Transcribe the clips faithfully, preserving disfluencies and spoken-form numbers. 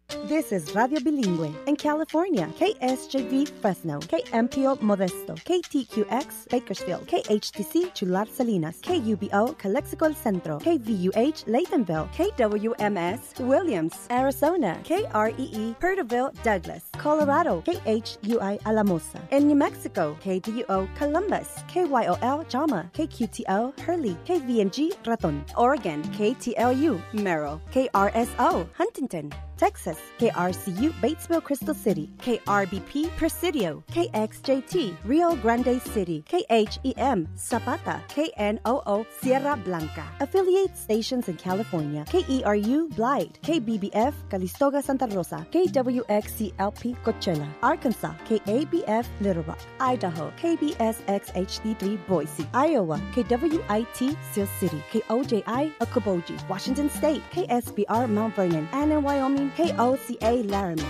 This is Radio Bilingüe in California. K S J V Fresno, K M P O Modesto, K T Q X Bakersfield, K H T C Chular Salinas, K U B O Calexico El Centro, K V U H Laytonville, K W M S Williams, Arizona, K R E E Perterville Douglas, Colorado, K H U I Alamosa. In New Mexico, K D U O Columbus, K Y O L Jama, K Q T O Hurley, K V N G Raton. Oregon, K T L U Merrill, K R S O Huntington. Texas, K R C U Batesville Crystal City, K R B P Presidio, K X J T Rio Grande City, K H E M Zapata, K N O O Sierra Blanca. Affiliate stations in California, K E R U Blythe, K B B F Calistoga Santa Rosa, K W X C L P Coachella, Arkansas, K A B F Little Rock, Idaho, K B S X H D three Boise, Iowa, K W I T Sioux City, K O J I Okoboji, Washington State, K S B R Mount Vernon, and in Wyoming, K O C A Laramie.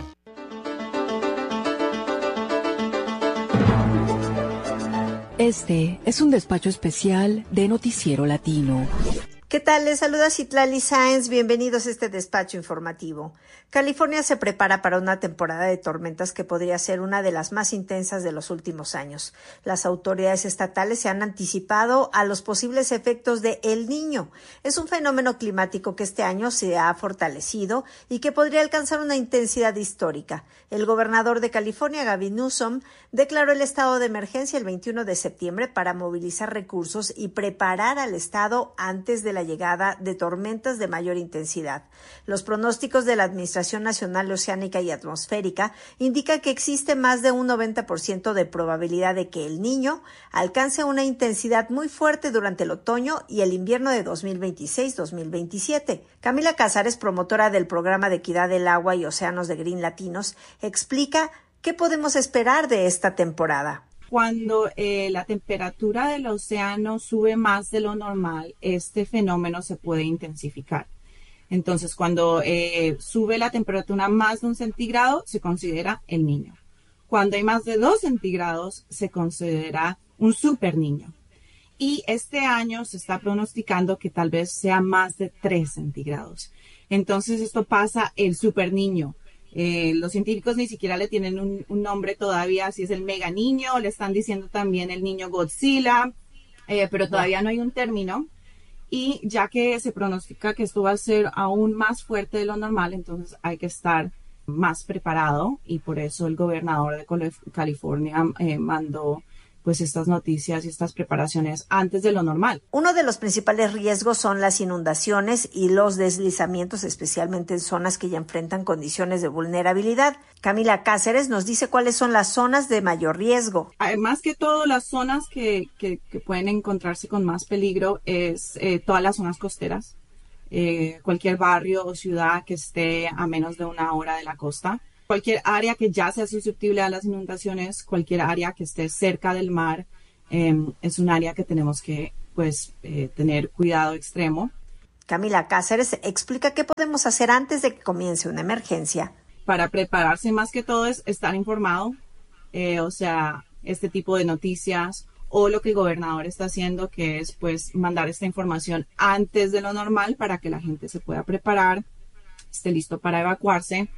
Este es un despacho especial de Noticiero Latino. ¿Qué tal? Les saluda Citlali Sáenz. Bienvenidos a este despacho informativo. California se prepara para una temporada de tormentas que podría ser una de las más intensas de los últimos años. Las autoridades estatales se han anticipado a los posibles efectos de El Niño. Es un fenómeno climático que este año se ha fortalecido y que podría alcanzar una intensidad histórica. El gobernador de California, Gavin Newsom, declaró el estado de emergencia el veintiuno de septiembre para movilizar recursos y preparar al estado antes de la llegada de tormentas de mayor intensidad. Los pronósticos de la Administración Nacional Oceánica y Atmosférica indican que existe más de un noventa por ciento de probabilidad de que El Niño alcance una intensidad muy fuerte durante el otoño y el invierno de dos mil veintiséis dos mil veintisiete. Camila Casares, promotora del Programa de Equidad del Agua y Océanos de Green Latinos, explica qué podemos esperar de esta temporada. Cuando eh, la temperatura del océano sube más de lo normal, este fenómeno se puede intensificar. Entonces, cuando eh, sube la temperatura más de un centígrado, se considera El Niño. Cuando hay más de dos centígrados, se considera un super niño. Y este año se está pronosticando que tal vez sea más de tres centígrados. Entonces, esto pasa el super niño. Eh, los científicos ni siquiera le tienen un, un nombre todavía, si es el mega niño, le están diciendo también el niño Godzilla, eh, pero todavía no hay un término. Y ya que se pronostica que esto va a ser aún más fuerte de lo normal, entonces hay que estar más preparado, y por eso el gobernador de California eh, mandó pues estas noticias y estas preparaciones antes de lo normal. Uno de los principales riesgos son las inundaciones y los deslizamientos, especialmente en zonas que ya enfrentan condiciones de vulnerabilidad. Camila Cáceres nos dice cuáles son las zonas de mayor riesgo. Más que todo, las zonas que, que, que pueden encontrarse con más peligro es eh, todas las zonas costeras, eh, cualquier barrio o ciudad que esté a menos de una hora de la costa. Cualquier área que ya sea susceptible a las inundaciones, cualquier área que esté cerca del mar, eh, es un área que tenemos que pues, eh, tener cuidado extremo. Camila Cáceres explica qué podemos hacer antes de que comience una emergencia. Para prepararse, más que todo, es estar informado, eh, o sea, este tipo de noticias o lo que el gobernador está haciendo, que es pues mandar esta información antes de lo normal para que la gente se pueda preparar, esté listo para evacuarse.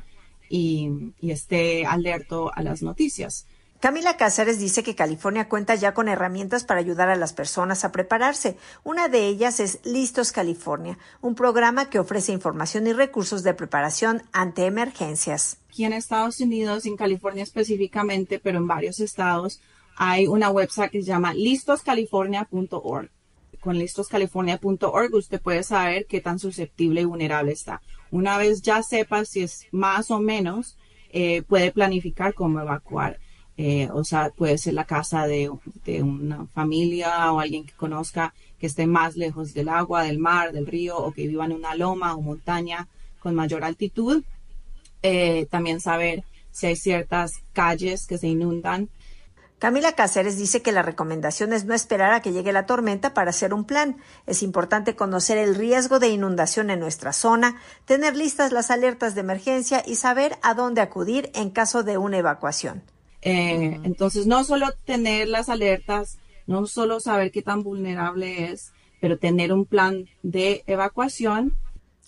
Y, y esté alerto a las noticias. Camila Cáceres dice que California cuenta ya con herramientas para ayudar a las personas a prepararse. Una de ellas es Listos California, un programa que ofrece información y recursos de preparación ante emergencias. Aquí en Estados Unidos, en California específicamente, pero en varios estados, hay una website que se llama listos california punto org. Con listos california punto org usted puede saber qué tan susceptible y vulnerable está. Una vez ya sepa si es más o menos, eh, puede planificar cómo evacuar. Eh, o sea, puede ser la casa de, de una familia o alguien que conozca que esté más lejos del agua, del mar, del río, o que viva en una loma o montaña con mayor altitud. Eh, también saber si hay ciertas calles que se inundan. Camila Cáceres dice que la recomendación es no esperar a que llegue la tormenta para hacer un plan. Es importante conocer el riesgo de inundación en nuestra zona, tener listas las alertas de emergencia y saber a dónde acudir en caso de una evacuación. Eh, entonces, no solo tener las alertas, no solo saber qué tan vulnerable es, pero tener un plan de evacuación.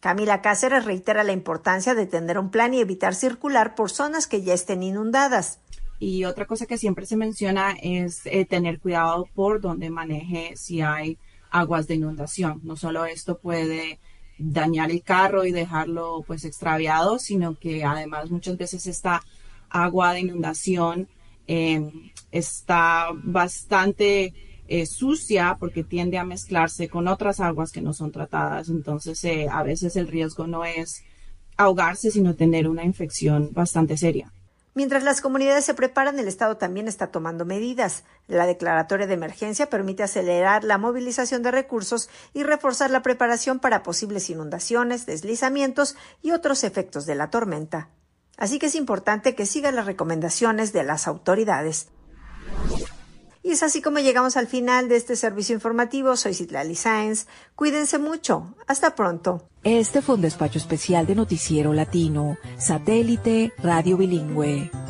Camila Cáceres reitera la importancia de tener un plan y evitar circular por zonas que ya estén inundadas. Y otra cosa que siempre se menciona es eh, tener cuidado por donde maneje si hay aguas de inundación. No solo esto puede dañar el carro y dejarlo pues extraviado, sino que además muchas veces esta agua de inundación eh, está bastante eh, sucia porque tiende a mezclarse con otras aguas que no son tratadas. Entonces eh, a veces el riesgo no es ahogarse, sino tener una infección bastante seria. Mientras las comunidades se preparan, el Estado también está tomando medidas. La declaratoria de emergencia permite acelerar la movilización de recursos y reforzar la preparación para posibles inundaciones, deslizamientos y otros efectos de la tormenta. Así que es importante que sigan las recomendaciones de las autoridades. Y es así como llegamos al final de este servicio informativo. Soy Citlali Sáenz. Cuídense mucho. Hasta pronto. Este fue un despacho especial de Noticiero Latino, Satélite Radio Bilingüe.